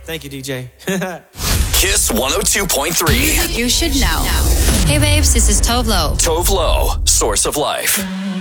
Thank you, DJ. Kiss 102.3. You should know. Hey babes, this is Tove Lo. Tove Lo, Source of Life.